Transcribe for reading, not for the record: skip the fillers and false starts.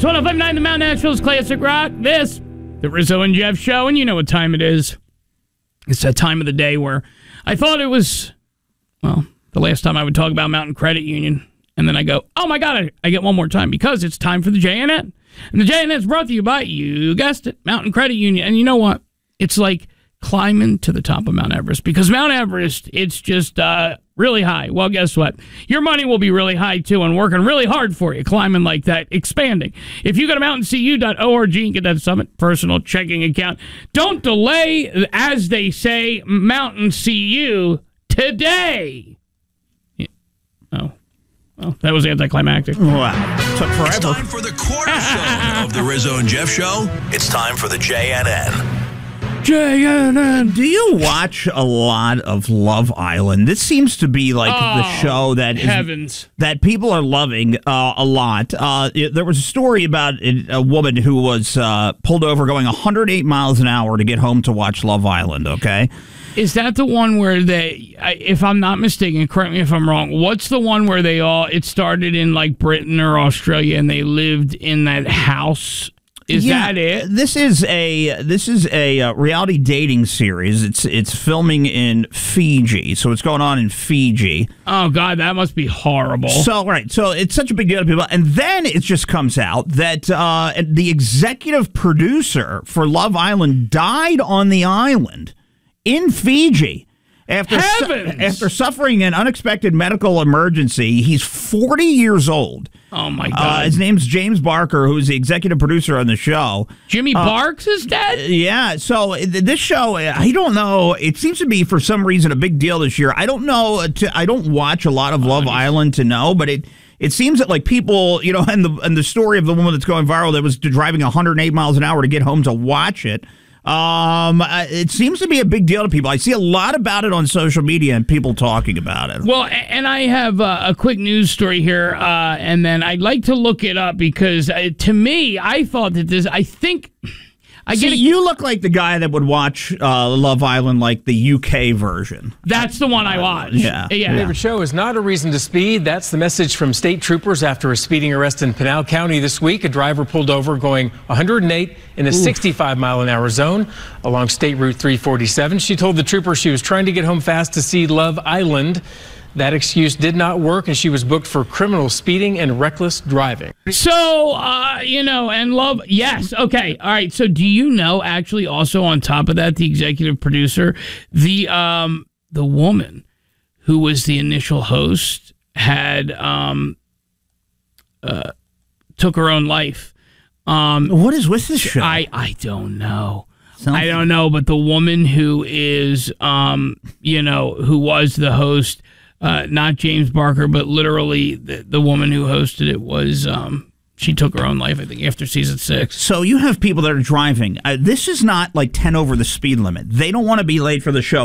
It's 105.9 The Mount Nashville's Classic Rock. This, the Rizzo and Jeff Show, and you know what time it is. It's that time of the day where I thought it was, well, the last time I would talk about Mountain Credit Union, and then I go, oh my God, I get one more time because it's time for the JNN. And the JNN is brought to you by, you guessed it, Mountain Credit Union. And you know what? It's like climbing to the top of Mount Everest, because Mount Everest, it's just really high. Well, guess what? Your money will be really high too, and working really hard for you, climbing like that, expanding. If you go to mountaincu.org and get that Summit personal checking account, don't delay, as they say, Mountain CU today. Yeah. Oh, well, that was anticlimactic. Wow. Took forever. It's time for the quarter show of the Rizzo and Jeff Show. It's time for the JNN. JNN. Do you watch a lot of Love Island? This seems to be like the show that that people are loving a lot. There was a story about a woman who was pulled over going 108 miles an hour to get home to watch Love Island, okay? Is that the one where they, if I'm not mistaken, correct me if I'm wrong, what's the one where it started in like Britain or Australia and they lived in that house? Is that it? This is a reality dating series. It's filming in Fiji, so it's going on in Fiji. Oh God, that must be horrible. So it's such a big deal to people, and then it just comes out that the executive producer for Love Island died on the island in Fiji. After suffering an unexpected medical emergency. He's 40 years old. Oh, my God. His name's James Barker, who's the executive producer on the show. Jimmy Barks is dead? Yeah. So this show, I don't know. It seems to be, for some reason, a big deal this year. I don't know. I don't watch a lot of Love Island to know, but it seems that like people, and the story of the woman that's going viral that was driving 108 miles an hour to get home to watch it. It seems to be a big deal to people. I see a lot about it on social media and people talking about it. Well, and I have a quick news story here, and then I'd like to look it up because to me, I thought that you look like the guy that would watch Love Island, like the UK version. That's the one I watch. Yeah. Your favorite show is not a reason to speed. That's the message from state troopers after a speeding arrest in Pinal County this week. A driver pulled over going 108 in a 65-mile-an-hour zone along State Route 347. She told the trooper she was trying to get home fast to see Love Island. That excuse did not work, and she was booked for criminal speeding and reckless driving. So, and Love, yes, okay, all right. So, do you know, actually, also on top of that, the executive producer, the woman who was the initial host had took her own life. What is with this show? I don't know. I don't know, but the woman who is, who was the host. Not James Barker, but literally the woman who hosted it was, she took her own life, I think, after season 6. So you have people that are driving. This is not like 10 over the speed limit. They don't want to be late for the show.